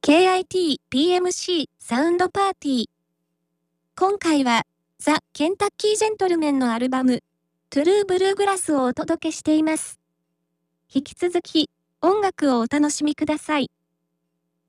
KIT PMC サウンドパーティー。今回は、ザ・ケンタッキー・ジェントルメンのアルバム、トゥルー・ブルーグラスをお届けしています。引き続き、音楽をお楽しみください。